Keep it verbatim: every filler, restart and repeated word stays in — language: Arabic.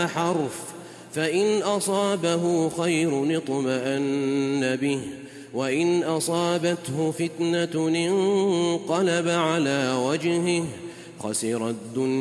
حرث فإن أصابه خير اطمأن به وإن أصابته فتنة انقلب على وجهه خسر الدنيا